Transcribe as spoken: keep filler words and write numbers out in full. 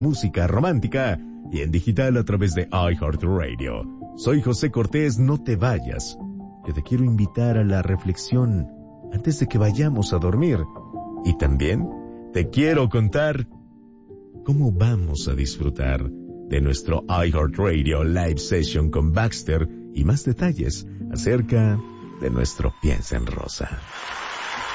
música romántica y en digital a través de iHeartRadio. Soy José Cortés, no te vayas. Yo te quiero invitar a la reflexión antes de que vayamos a dormir. Y también te quiero contar cómo vamos a disfrutar de nuestro iHeartRadio Live Session con Baxter y más detalles acerca de nuestro Piensa en Rosa.